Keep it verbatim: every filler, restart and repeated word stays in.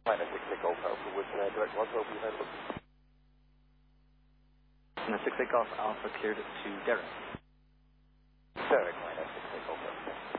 Minus six eight Golf Alpha with uh, direct one, will be available. And the six eight Golf Alpha cleared to Derek. Derek,